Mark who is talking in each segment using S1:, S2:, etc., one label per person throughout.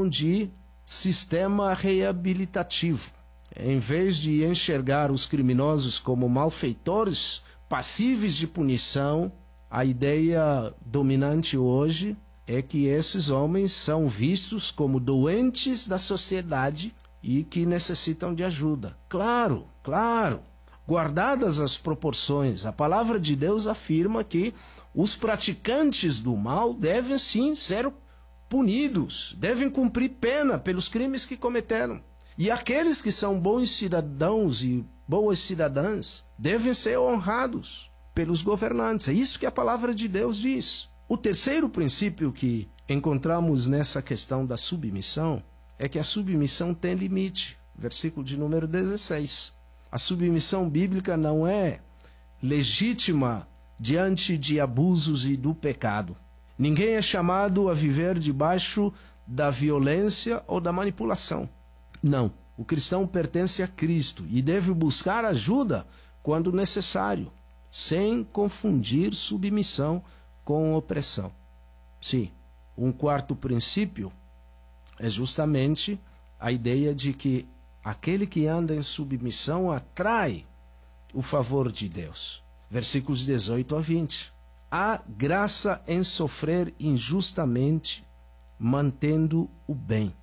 S1: questão de sistema reabilitativo. Em vez de enxergar os criminosos como malfeitores, passíveis de punição, a ideia dominante hoje é que esses homens são vistos como doentes da sociedade e que necessitam de ajuda. Claro, guardadas as proporções, a palavra de Deus afirma que os praticantes do mal devem sim ser punidos, devem cumprir pena pelos crimes que cometeram. E aqueles que são bons cidadãos e boas cidadãs devem ser honrados pelos governantes. É isso que a palavra de Deus diz. O terceiro princípio que encontramos nessa questão da submissão é que a submissão tem limite. Versículo de número 16. A submissão bíblica não é legítima diante de abusos e do pecado. Ninguém é chamado a viver debaixo da violência ou da manipulação. Não. O cristão pertence a Cristo e deve buscar ajuda quando necessário, sem confundir submissão com opressão. Sim, um quarto princípio é justamente a ideia de que aquele que anda em submissão atrai o favor de Deus. Versículos 18 a 20. Há graça em sofrer injustamente, mantendo o bem.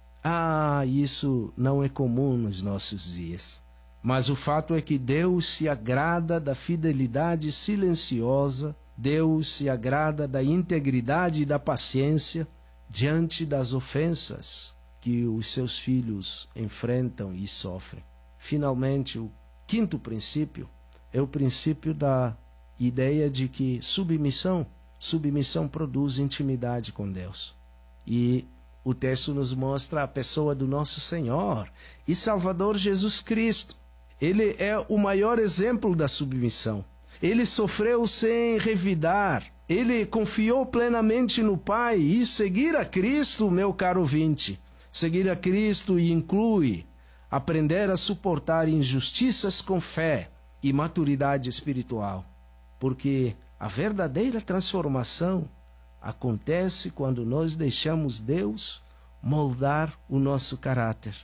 S1: Isso não é comum nos nossos dias. Mas o fato é que Deus se agrada da fidelidade silenciosa, Deus se agrada da integridade e da paciência diante das ofensas que os seus filhos enfrentam e sofrem. Finalmente, o quinto princípio é o princípio da ideia de que submissão produz intimidade com Deus. E o texto nos mostra a pessoa do nosso Senhor e Salvador Jesus Cristo. Ele é o maior exemplo da submissão. Ele sofreu sem revidar. Ele confiou plenamente no Pai. E seguir a Cristo, meu caro ouvinte, seguir a Cristo inclui aprender a suportar injustiças com fé e maturidade espiritual. Porque a verdadeira transformação acontece quando nós deixamos Deus moldar o nosso caráter.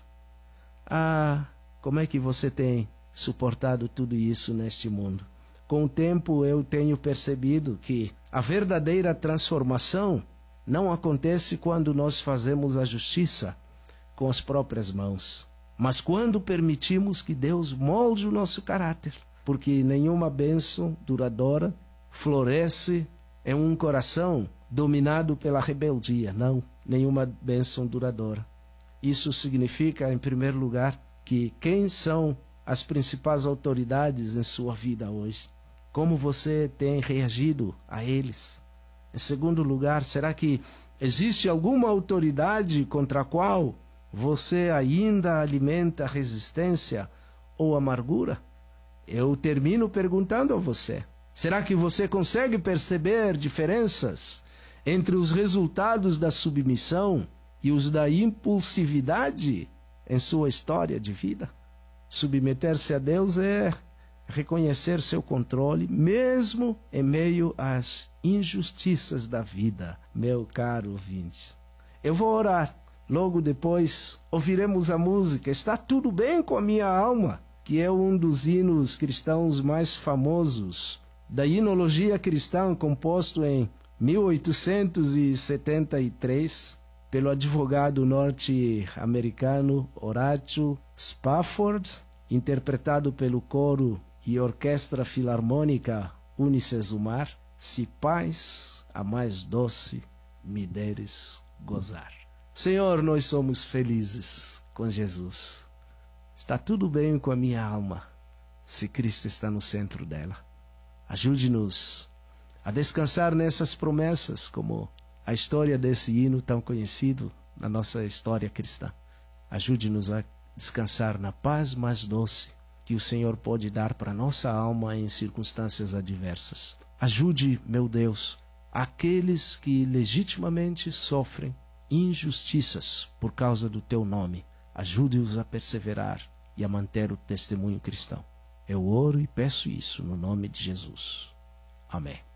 S1: Como é que você tem suportado tudo isso neste mundo? Com o tempo eu tenho percebido que a verdadeira transformação não acontece quando nós fazemos a justiça com as próprias mãos, mas quando permitimos que Deus molde o nosso caráter, porque nenhuma bênção duradoura floresce em um coração dominado pela rebeldia. Não, nenhuma bênção duradoura. Isso significa, em primeiro lugar, que quem são as principais autoridades em sua vida hoje? Como você tem reagido a eles? Em segundo lugar, será que existe alguma autoridade contra a qual você ainda alimenta resistência ou amargura? Eu termino perguntando a você: será que você consegue perceber diferenças entre os resultados da submissão e os da impulsividade em sua história de vida? Submeter-se a Deus é reconhecer seu controle, mesmo em meio às injustiças da vida, meu caro ouvinte. Eu vou orar. Logo depois ouviremos a música Está Tudo Bem com a Minha Alma, que é um dos hinos cristãos mais famosos da hinologia cristã, composto em 1873 pelo advogado norte-americano Horatio Spafford, interpretado pelo coro e orquestra filarmônica Unicesumar. Se paz a mais doce me deres gozar. Senhor, nós somos felizes com Jesus. Está tudo bem com a minha alma se Cristo está no centro dela. Ajude-nos a descansar nessas promessas, como a história desse hino tão conhecido na nossa história cristã. Ajude-nos a descansar na paz mais doce que o Senhor pode dar para nossa alma em circunstâncias adversas. Ajude, meu Deus, aqueles que legitimamente sofrem injustiças por causa do teu nome. Ajude-os a perseverar e a manter o testemunho cristão. Eu oro e peço isso no nome de Jesus. Amém.